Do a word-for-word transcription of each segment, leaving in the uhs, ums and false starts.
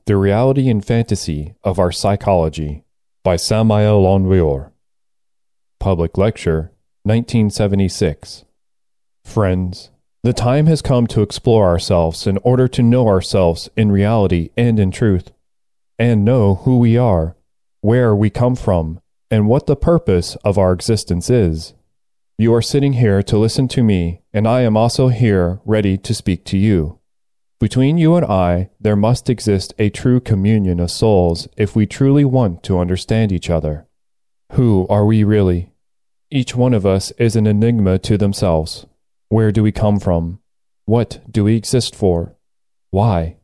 The Reality and Fantasy of Our Psychology by Samael Aun-Weor. Public Lecture, nineteen seventy-six. Friends, the time has come to explore ourselves in order to know ourselves in reality and in truth, and know who we are, where we come from, and what the purpose of our existence is. You are sitting here to listen to me, and I am also here ready to speak to you. Between you and I, there must exist a true communion of souls if we truly want to understand each other. Who are we really? Each one of us is an enigma to themselves. Where do we come from? What do we exist for? Why?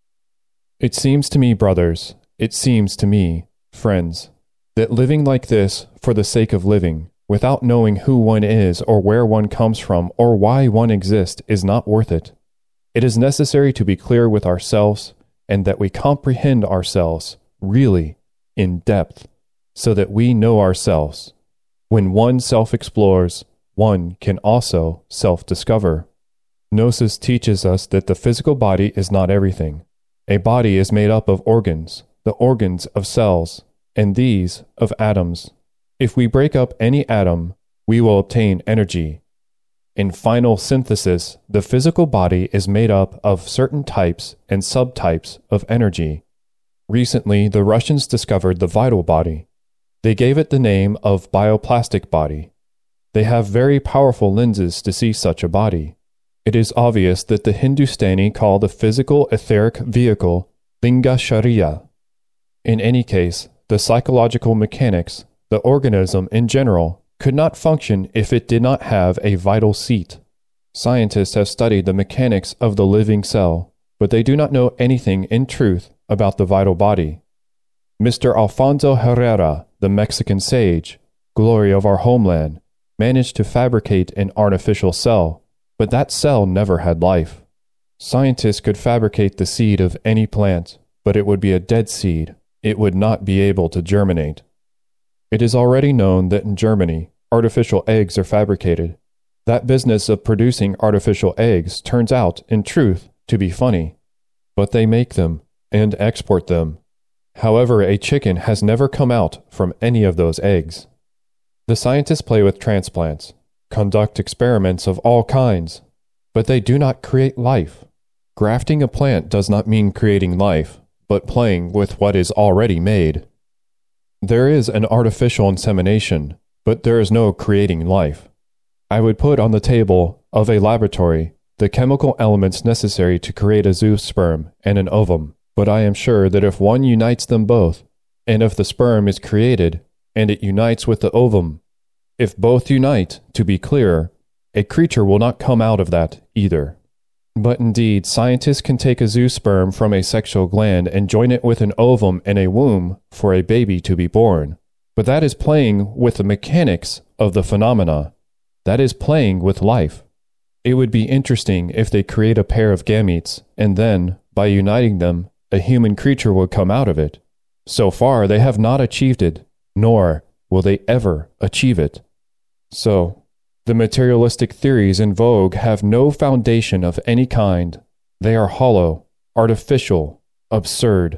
It seems to me, brothers, it seems to me, friends, that living like this for the sake of living, without knowing who one is or where one comes from or why one exists, is not worth it. It is necessary to be clear with ourselves and that we comprehend ourselves, really, in depth, so that we know ourselves. When one self-explores, one can also self-discover. Gnosis teaches us that the physical body is not everything. A body is made up of organs, the organs of cells, and these of atoms. If we break up any atom, we will obtain energy. In final synthesis, the physical body is made up of certain types and subtypes of energy. Recently, the Russians discovered the vital body. They gave it the name of bioplastic body. They have very powerful lenses to see such a body. It is obvious that the Hindustani call the physical etheric vehicle Linga Sharira. In any case, the psychological mechanics, the organism in general, could not function if it did not have a vital seat. Scientists have studied the mechanics of the living cell, but they do not know anything in truth about the vital body. Mister Alfonso Herrera, the Mexican sage, glory of our homeland, managed to fabricate an artificial cell, but that cell never had life. Scientists could fabricate the seed of any plant, but it would be a dead seed. It would not be able to germinate. It is already known that in Germany, artificial eggs are fabricated. That business of producing artificial eggs turns out, in truth, to be funny. But they make them and export them. However, a chicken has never come out from any of those eggs. The scientists play with transplants, conduct experiments of all kinds, but they do not create life. Grafting a plant does not mean creating life, but playing with what is already made. There is an artificial insemination, but there is no creating life. I would put on the table of a laboratory the chemical elements necessary to create a zoosperm and an ovum, but I am sure that if one unites them both, and if the sperm is created, and it unites with the ovum, if both unite, to be clear, a creature will not come out of that either. But indeed, scientists can take a zoosperm from a sexual gland and join it with an ovum and a womb for a baby to be born. But that is playing with the mechanics of the phenomena. That is playing with life. It would be interesting if they create a pair of gametes, and then, by uniting them, a human creature would come out of it. So far, they have not achieved it, nor will they ever achieve it. So, the materialistic theories in vogue have no foundation of any kind. They are hollow, artificial, absurd.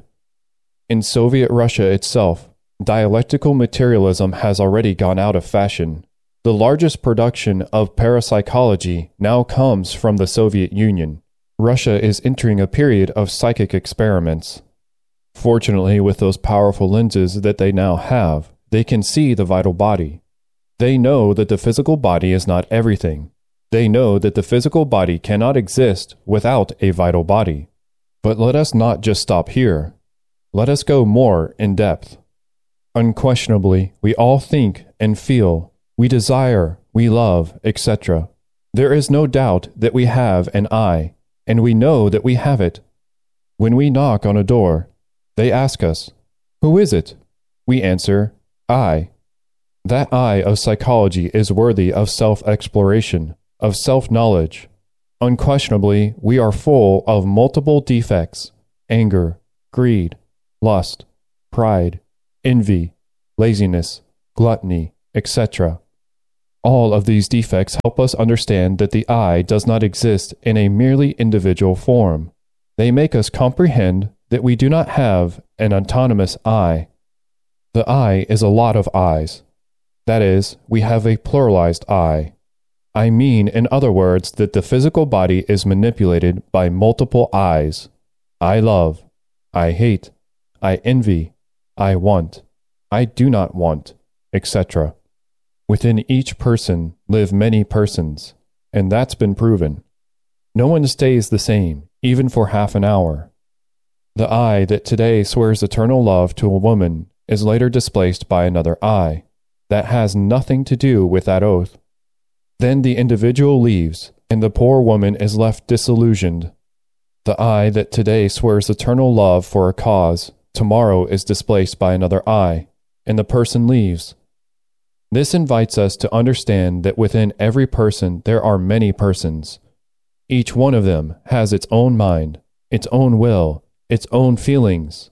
In Soviet Russia itself, dialectical materialism has already gone out of fashion. The largest production of parapsychology now comes from the Soviet Union. Russia is entering a period of psychic experiments. Fortunately, with those powerful lenses that they now have, they can see the vital body. They know that the physical body is not everything. They know that the physical body cannot exist without a vital body. But let us not just stop here. Let us go more in depth. Unquestionably, we all think and feel, we desire, we love, et cetera. There is no doubt that we have an I, and we know that we have it. When we knock on a door, they ask us, "Who is it?" We answer, "I." That I of psychology is worthy of self-exploration, of self-knowledge. Unquestionably, we are full of multiple defects: anger, greed, lust, pride, envy, laziness, gluttony, et cetera. All of these defects help us understand that the I does not exist in a merely individual form. They make us comprehend that we do not have an autonomous I. The I is a lot of I's. That is, we have a pluralized I. I mean, in other words, that the physical body is manipulated by multiple I's. I love, I hate, I envy, I want, I do not want, et cetera. Within each person live many persons, and that's been proven. No one stays the same, even for half an hour. The I that today swears eternal love to a woman is later displaced by another I that has nothing to do with that oath. Then the individual leaves, and the poor woman is left disillusioned. The I that today swears eternal love for a cause tomorrow is displaced by another I, and the person leaves. This invites us to understand that within every person there are many persons. Each one of them has its own mind, its own will, its own feelings.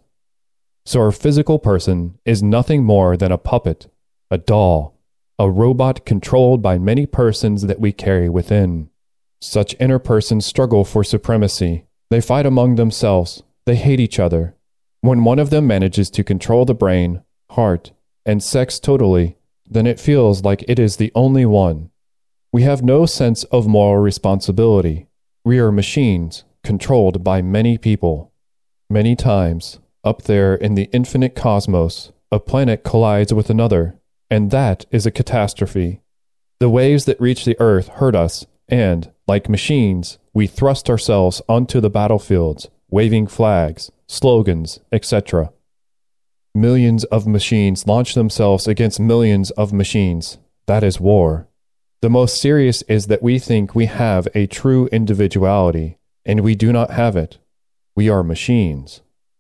So our physical person is nothing more than a puppet, a doll, a robot controlled by many persons that we carry within. Such inner persons struggle for supremacy. They fight among themselves. They hate each other. When one of them manages to control the brain, heart, and sex totally, then it feels like it is the only one. We have no sense of moral responsibility. We are machines controlled by many people. Many times, up there in the infinite cosmos, a planet collides with another, and that is a catastrophe. The waves that reach the earth hurt us, and, like machines, we thrust ourselves onto the battlefields, waving flags, slogans, et cetera. Millions of machines launch themselves against millions of machines. That is war. The most serious is that we think we have a true individuality, and we do not have it. We are machines.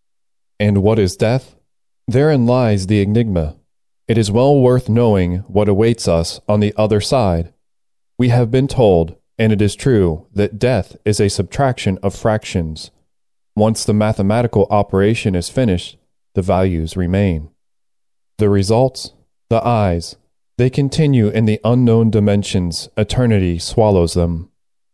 And what is death? Therein lies the enigma. It is well worth knowing what awaits us on the other side. We have been told, and it is true, that death is a subtraction of fractions. Once the mathematical operation is finished, the values remain. The results? The I's. They continue in the unknown dimensions. Eternity swallows them.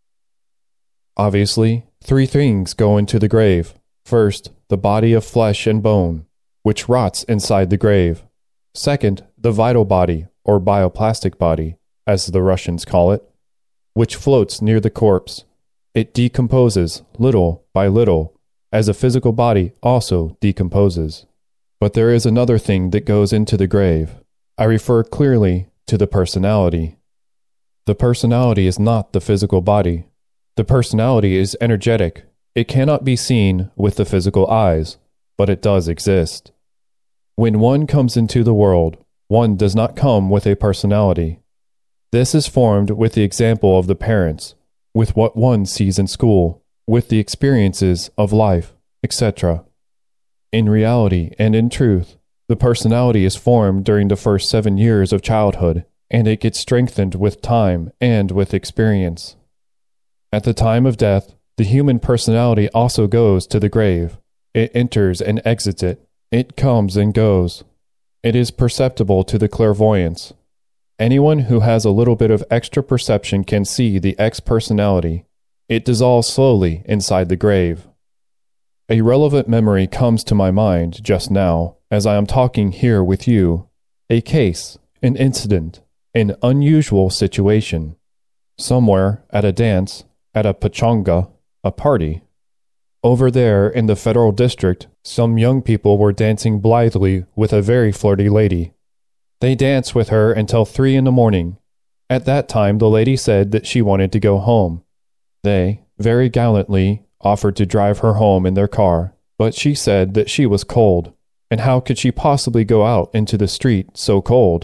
Obviously, three things go into the grave. First, the body of flesh and bone, which rots inside the grave. Second, the vital body, or bioplastic body, as the Russians call it, which floats near the corpse. It decomposes little by little, as a physical body also decomposes. But there is another thing that goes into the grave. I refer clearly to the personality. The personality is not the physical body. The personality is energetic. It cannot be seen with the physical eyes, but it does exist. When one comes into the world, one does not come with a personality. This is formed with the example of the parents, with what one sees in school, with the experiences of life, et cetera. In reality and in truth, the personality is formed during the first seven years of childhood, and it gets strengthened with time and with experience. At the time of death, the human personality also goes to the grave. It enters and exits it. It comes and goes. It is perceptible to the clairvoyance. Anyone who has a little bit of extra perception can see the ex-personality. It dissolves slowly inside the grave. A relevant memory comes to my mind just now, as I am talking here with you. A case, an incident, an unusual situation. Somewhere, at a dance, at a pachanga, a party. Over there in the Federal District, some young people were dancing blithely with a very flirty lady. They danced with her until three in the morning. At that time the lady said that she wanted to go home. They, very gallantly, offered to drive her home in their car, but she said that she was cold, and how could she possibly go out into the street so cold?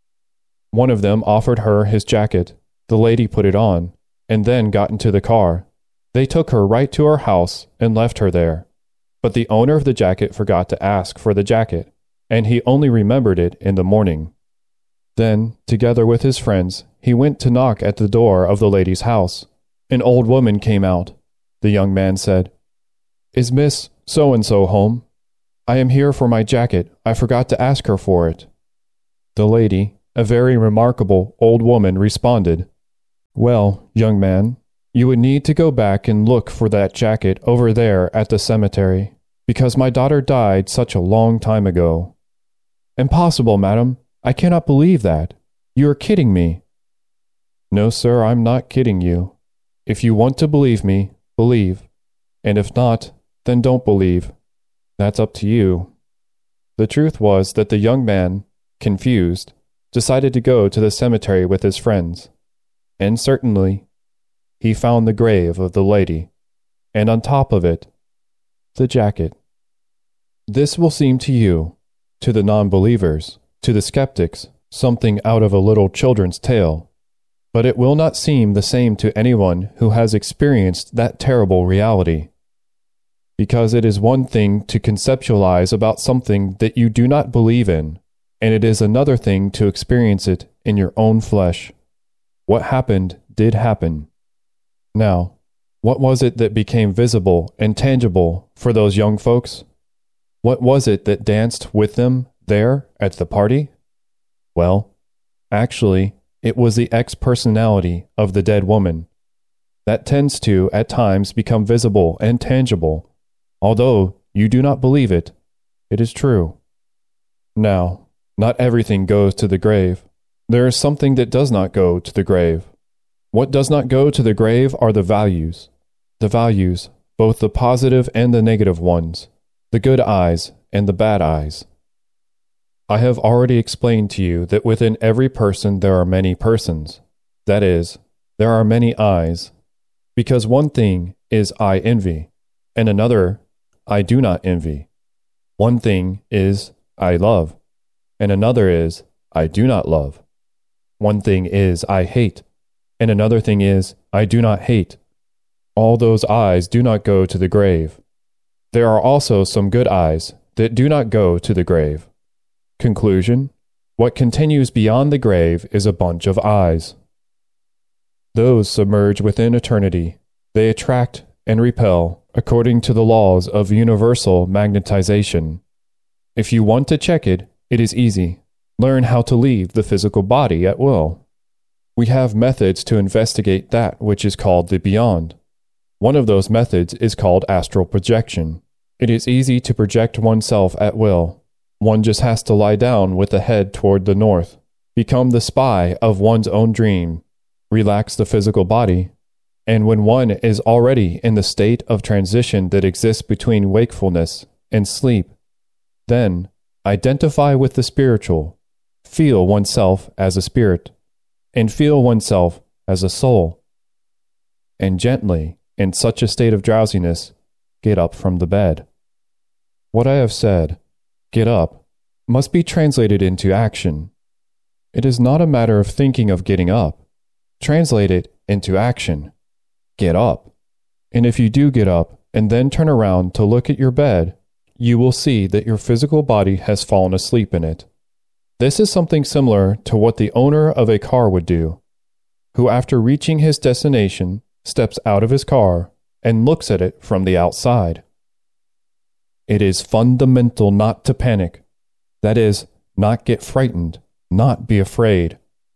One of them offered her his jacket. The lady put it on, and then got into the car. They took her right to her house and left her there. But the owner of the jacket forgot to ask for the jacket, and he only remembered it in the morning. Then, together with his friends, he went to knock at the door of the lady's house. An old woman came out. The young man said, "Is Miss So-and-so home? I am here for my jacket. I forgot to ask her for it." The lady, a very remarkable old woman, responded, "Well, young man, you would need to go back and look for that jacket over there at the cemetery, because my daughter died such a long time ago. Impossible, madam. I cannot believe that. You are kidding me. No, sir, I'm not kidding you. If you want to believe me, believe. And if not, then don't believe. That's up to you. The truth was that the young man, confused, decided to go to the cemetery with his friends. And certainly, he found the grave of the lady, and on top of it, the jacket. This will seem to you, to the non-believers, to the skeptics, something out of a little children's tale, but it will not seem the same to anyone who has experienced that terrible reality. Because it is one thing to conceptualize about something that you do not believe in, and it is another thing to experience it in your own flesh. What happened did happen. Now, what was it that became visible and tangible for those young folks? What was it that danced with them there at the party? Well, actually, it was the ex-personality of the dead woman. That tends to, at times, become visible and tangible. Although you do not believe it, it is true. Now, not everything goes to the grave. There is something that does not go to the grave. What does not go to the grave are the values. The values, both the positive and the negative ones, the good eyes and the bad eyes. I have already explained to you that within every person there are many persons. That is, there are many eyes. Because one thing is I envy, and another I do not envy. One thing is I love, and another is I do not love. One thing is I hate, and another thing is I do not hate. All those eyes do not go to the grave. There are also some good eyes that do not go to the grave. Conclusion: what continues beyond the grave is a bunch of eyes. Those submerge within eternity. They attract and repel according to the laws of universal magnetization. If you want to check it, it is easy. Learn how to leave the physical body at will. We have methods to investigate that which is called the beyond. One of those methods is called astral projection. It is easy to project oneself at will. One just has to lie down with the head toward the north, become the spy of one's own dream, relax the physical body, and when one is already in the state of transition that exists between wakefulness and sleep, then identify with the spiritual, feel oneself as a spirit, and feel oneself as a soul, and gently, in such a state of drowsiness, get up from the bed. What I have said, get up, must be translated into action. It is not a matter of thinking of getting up. Translate it into action. Get up. And if you do get up and then turn around to look at your bed, you will see that your physical body has fallen asleep in it. This is something similar to what the owner of a car would do, who after reaching his destination steps out of his car and looks at it from the outside. It is fundamental not to panic. That is, not get frightened, not be afraid.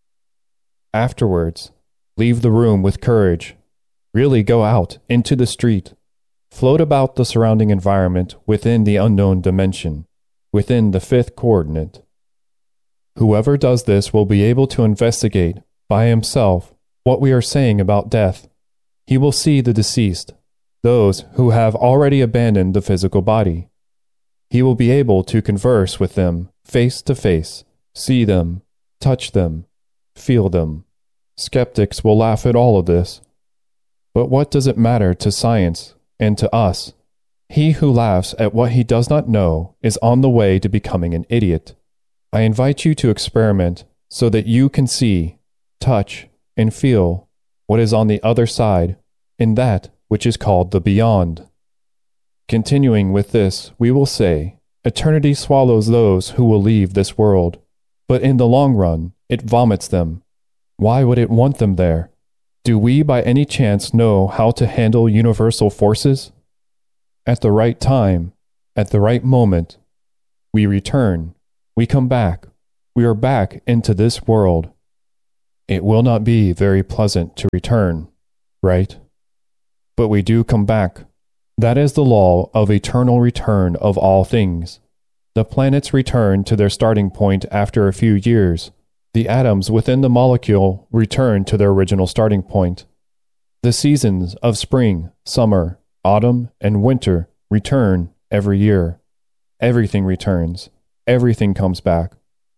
Afterwards, leave the room with courage. Really go out into the street. Float about the surrounding environment within the unknown dimension, within the fifth coordinate. Whoever does this will be able to investigate by himself what we are saying about death. He will see the deceased, those who have already abandoned the physical body. He will be able to converse with them face to face, see them, touch them, feel them. Skeptics will laugh at all of this. But what does it matter to science and to us? He who laughs at what he does not know is on the way to becoming an idiot. I invite you to experiment so that you can see, touch, and feel what is on the other side, in that which is called the beyond. Continuing with this, we will say, eternity swallows those who will leave this world, but in the long run, it vomits them. Why would it want them there? Do we by any chance know how to handle universal forces? At the right time, at the right moment, we return, we come back, we are back into this world. It will not be very pleasant to return, right? But we do come back. That is the law of eternal return of all things. The planets return to their starting point after a few years. The atoms within the molecule return to their original starting point. The seasons of spring, summer, autumn, and winter return every year. Everything returns. Everything comes back.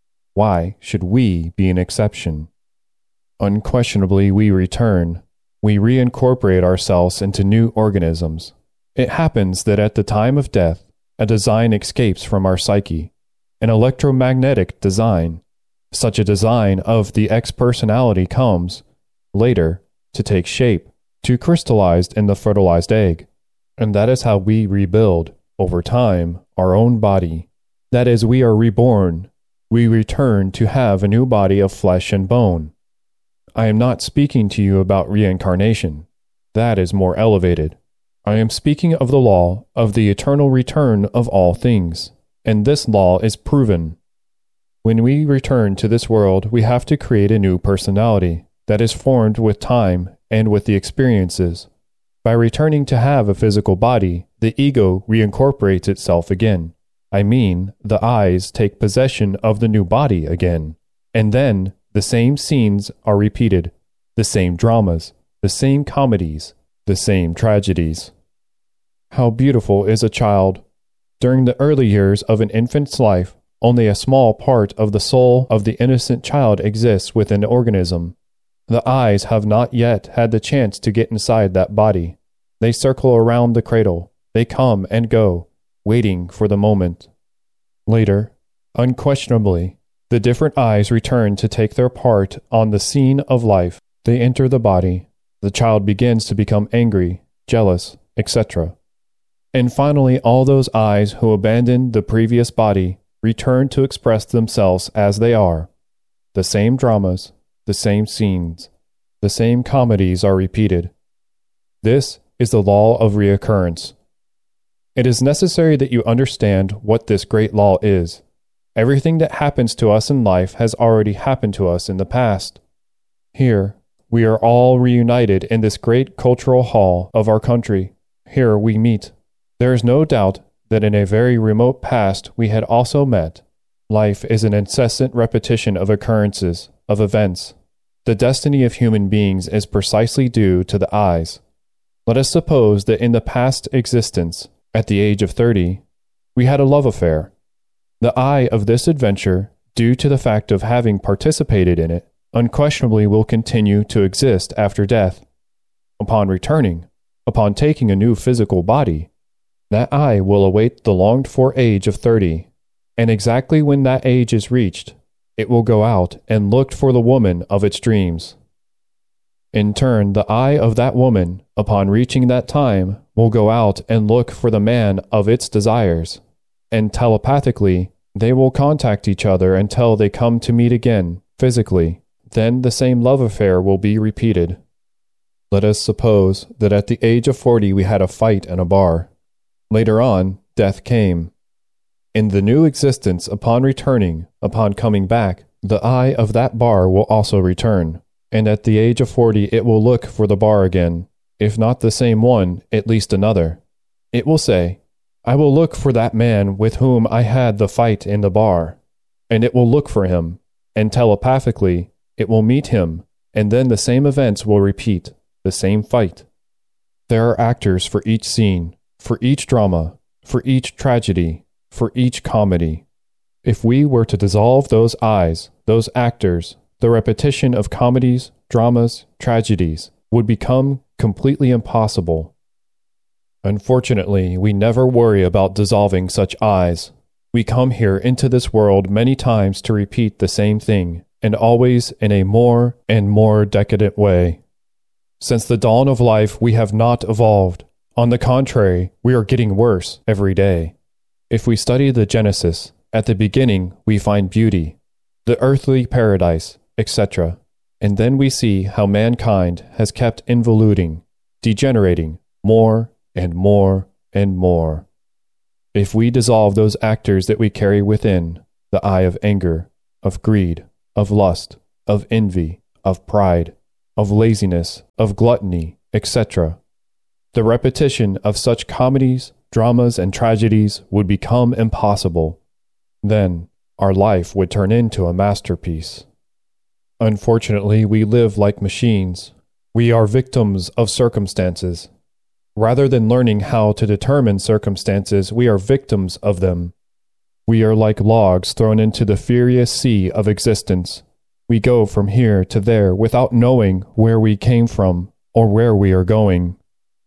Why should we be an exception? Unquestionably, we return. We reincorporate ourselves into new organisms. It happens that at the time of death, a design escapes from our psyche, an electromagnetic design. Such a design of the X-personality comes, later, to take shape, to crystallize in the fertilized egg. And that is how we rebuild, over time, our own body. That is, we are reborn. We return to have a new body of flesh and bone. I am not speaking to you about reincarnation. That is more elevated. I am speaking of the law of the eternal return of all things, and this law is proven. When we return to this world, we have to create a new personality that is formed with time and with the experiences. By returning to have a physical body, the ego reincorporates itself again. I mean, the eyes take possession of the new body again, and then the same scenes are repeated, the same dramas, the same comedies, the same tragedies. How beautiful is a child! During the early years of an infant's life, only a small part of the soul of the innocent child exists within the organism. The eyes have not yet had the chance to get inside that body. They circle around the cradle. They come and go, waiting for the moment. Later, unquestionably, the different eyes return to take their part on the scene of life. They enter the body. The child begins to become angry, jealous, et cetera. And finally, all those eyes who abandoned the previous body return to express themselves as they are. The same dramas, the same scenes, the same comedies are repeated. This is the law of reoccurrence. It is necessary that you understand what this great law is. Everything that happens to us in life has already happened to us in the past. Here, we are all reunited in this great cultural hall of our country. Here we meet. There is no doubt that in a very remote past we had also met. Life is an incessant repetition of occurrences, of events. The destiny of human beings is precisely due to the eyes. Let us suppose that in the past existence, at the age of thirty, we had a love affair. The eye of this adventure, due to the fact of having participated in it, unquestionably will continue to exist after death. Upon returning, upon taking a new physical body, that eye will await the longed-for age of thirty, and exactly when that age is reached, it will go out and look for the woman of its dreams. In turn, the eye of that woman, upon reaching that time, will go out and look for the man of its desires, and telepathically, they will contact each other until they come to meet again, physically. Then the same love affair will be repeated. Let us suppose that at the age of forty we had a fight in a bar. Later on, death came. In the new existence, upon returning, upon coming back, the eye of that bar will also return, and at the age of forty it will look for the bar again, if not the same one, at least another. It will say, I will look for that man with whom I had the fight in the bar, and it will look for him, and telepathically, it will meet him, and then the same events will repeat, the same fight. There are actors for each scene, for each drama, for each tragedy, for each comedy. If we were to dissolve those eyes, those actors, the repetition of comedies, dramas, tragedies would become completely impossible. Unfortunately, we never worry about dissolving such eyes. We come here into this world many times to repeat the same thing, and always in a more and more decadent way. Since the dawn of life, we have not evolved. On the contrary, we are getting worse every day. If we study the Genesis, at the beginning we find beauty, the earthly paradise, et cetera. And then we see how mankind has kept involuting, degenerating more and more and more. If we dissolve those actors that we carry within, the eye of anger, of greed, of lust, of envy, of pride, of laziness, of gluttony, et cetera, the repetition of such comedies, dramas, and tragedies would become impossible. Then, our life would turn into a masterpiece. Unfortunately, we live like machines. We are victims of circumstances. Rather than learning how to determine circumstances, we are victims of them. We are like logs thrown into the furious sea of existence. We go from here to there without knowing where we came from or where we are going.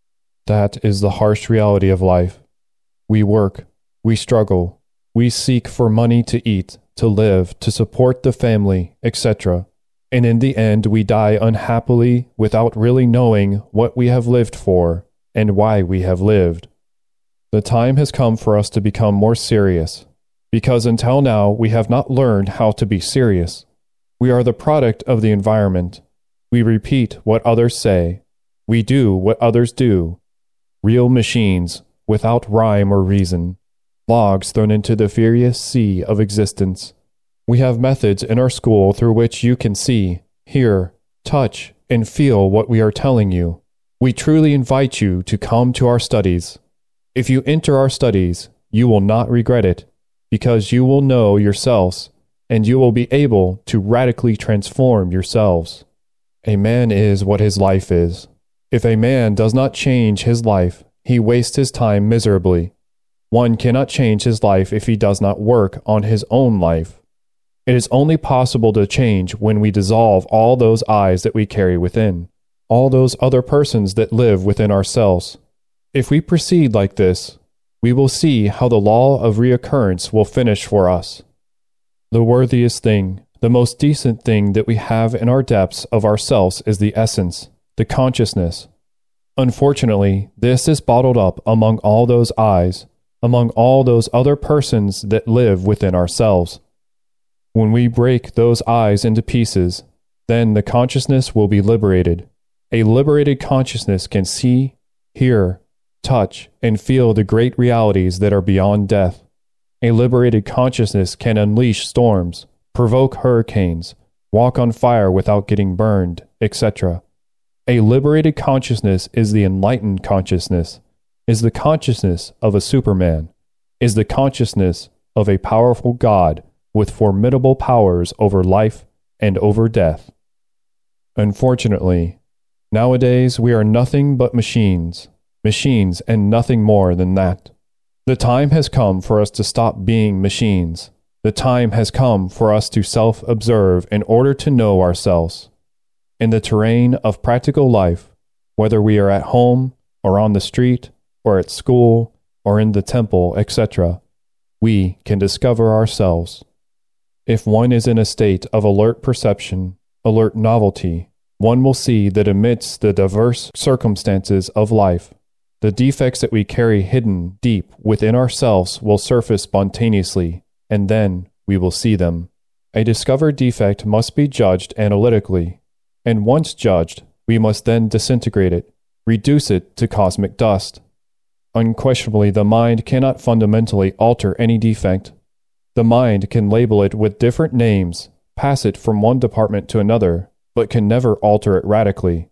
That is the harsh reality of life. We work, we struggle, we seek for money to eat, to live, to support the family, et cetera. And in the end, we die unhappily without really knowing what we have lived for and why we have lived. The time has come for us to become more serious, because until now we have not learned how to be serious. We are the product of the environment. We repeat what others say. We do what others do. Real machines, without rhyme or reason. Logs thrown into the furious sea of existence. We have methods in our school through which you can see, hear, touch, and feel what we are telling you. We truly invite you to come to our studies. If you enter our studies, you will not regret it, because you will know yourselves, and you will be able to radically transform yourselves. A man is what his life is. If a man does not change his life, he wastes his time miserably. One cannot change his life if he does not work on his own life. It is only possible to change when we dissolve all those eyes that we carry within, all those other persons that live within ourselves. If we proceed like this, we will see how the law of reoccurrence will finish for us. The worthiest thing, the most decent thing that we have in our depths of ourselves is the essence, the consciousness. Unfortunately, this is bottled up among all those eyes, among all those other persons that live within ourselves. When we break those eyes into pieces, then the consciousness will be liberated. A liberated consciousness can see, hear, touch, and feel the great realities that are beyond death. A liberated consciousness can unleash storms, provoke hurricanes, walk on fire without getting burned, et cetera. A liberated consciousness is the enlightened consciousness, is the consciousness of a Superman, is the consciousness of a powerful God with formidable powers over life and over death. Unfortunately, nowadays we are nothing but machines, machines and nothing more than that. The time has come for us to stop being machines. The time has come for us to self-observe in order to know ourselves. In the terrain of practical life, whether we are at home or on the street or at school or in the temple, et cetera, we can discover ourselves. If one is in a state of alert perception, alert novelty, one will see that amidst the diverse circumstances of life, the defects that we carry hidden deep within ourselves will surface spontaneously, and then we will see them. A discovered defect must be judged analytically, and once judged, we must then disintegrate it, reduce it to cosmic dust. Unquestionably, the mind cannot fundamentally alter any defect. The mind can label it with different names, pass it from one department to another, but can never alter it radically.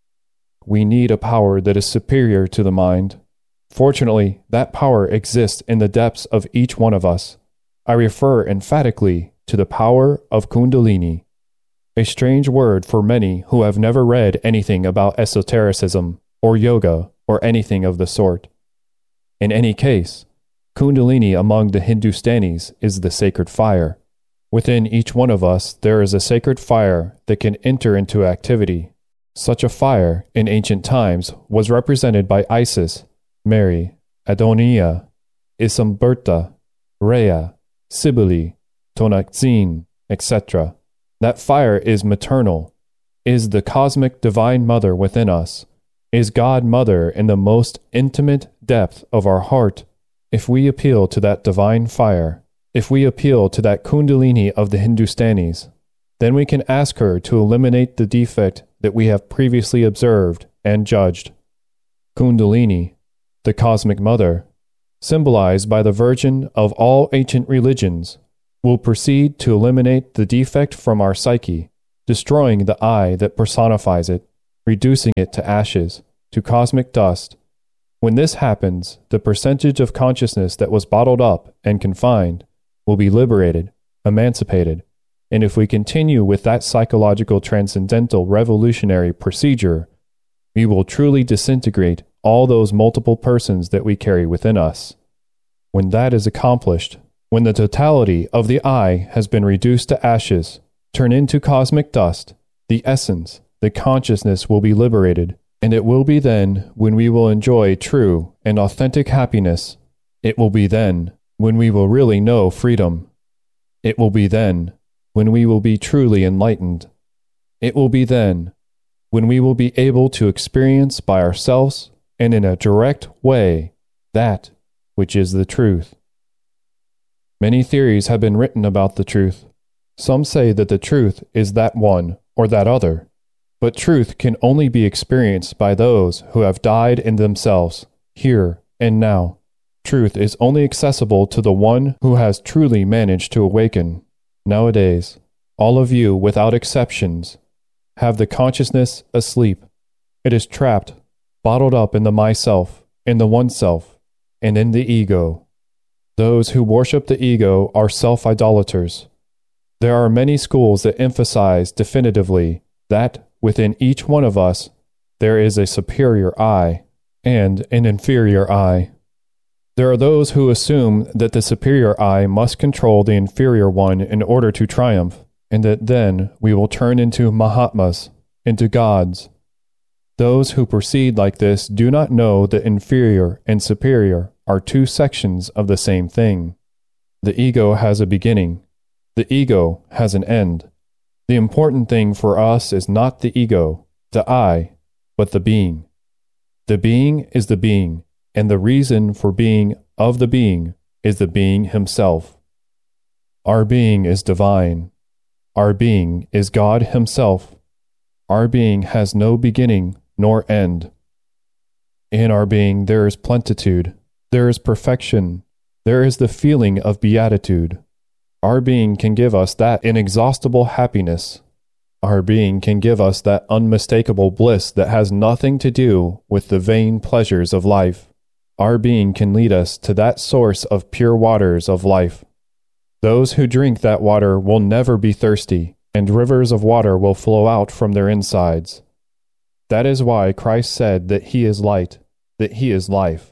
We need a power that is superior to the mind. Fortunately, that power exists in the depths of each one of us. I refer emphatically to the power of Kundalini, a strange word for many who have never read anything about esotericism or yoga or anything of the sort. In any case, Kundalini among the Hindustanis is the sacred fire. Within each one of us there is a sacred fire that can enter into activity. Such a fire, in ancient times, was represented by Isis, Mary, Adonia, Isamberta, Rhea, Cybele, Tonantzin, et cetera. That fire is maternal, is the cosmic divine mother within us, is God Mother in the most intimate depth of our heart. If we appeal to that divine fire, if we appeal to that Kundalini of the Hindustanis, then we can ask her to eliminate the defect that we have previously observed and judged. Kundalini, the cosmic mother, symbolized by the Virgin of all ancient religions, will proceed to eliminate the defect from our psyche, destroying the I that personifies it, reducing it to ashes, to cosmic dust, When this happens, the percentage of consciousness that was bottled up and confined will be liberated, emancipated, and if we continue with that psychological transcendental revolutionary procedure, we will truly disintegrate all those multiple persons that we carry within us. When that is accomplished, when the totality of the I has been reduced to ashes, turned into cosmic dust, the essence, the consciousness will be liberated, and it will be then when we will enjoy true and authentic happiness. It will be then when we will really know freedom. It will be then when we will be truly enlightened. It will be then when we will be able to experience by ourselves and in a direct way that which is the truth. Many theories have been written about the truth. Some say that the truth is that one or that other, but truth can only be experienced by those who have died in themselves, here and now. Truth is only accessible to the one who has truly managed to awaken. Nowadays, all of you, without exceptions, have the consciousness asleep. It is trapped, bottled up in the myself, in the oneself, and in the ego. Those who worship the ego are self-idolaters. There are many schools that emphasize definitively that within each one of us there is a superior I and an inferior I. There are those who assume that the superior I must control the inferior one in order to triumph, and that then we will turn into Mahatmas, into gods. Those who proceed like this do not know that inferior and superior are two sections of the same thing. The ego has a beginning. The ego has an end. The important thing for us is not the ego, the I, but the being. The being is the being, and the reason for being of the being is the being himself. Our being is divine. Our being is God himself. Our being has no beginning nor end. In our being there is plenitude, there is perfection, there is the feeling of beatitude. Our being can give us that inexhaustible happiness. Our being can give us that unmistakable bliss that has nothing to do with the vain pleasures of life. Our being can lead us to that source of pure waters of life. Those who drink that water will never be thirsty, and rivers of water will flow out from their insides. That is why Christ said that He is light, that He is life.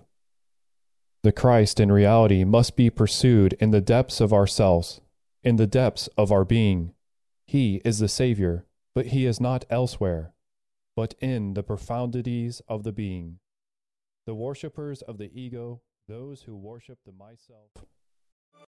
The Christ in reality must be pursued in the depths of ourselves, in the depths of our being. He is the Savior, but He is not elsewhere, but in the profundities of the being. The worshippers of the ego, those who worship the myself,